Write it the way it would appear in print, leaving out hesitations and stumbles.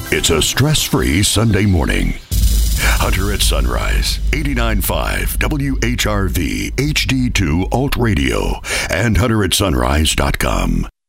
It's a stress-free Sunday morning. Hunter at Sunrise, 89.5 WHRV HD2 Alt Radio and hunteratsunrise.com.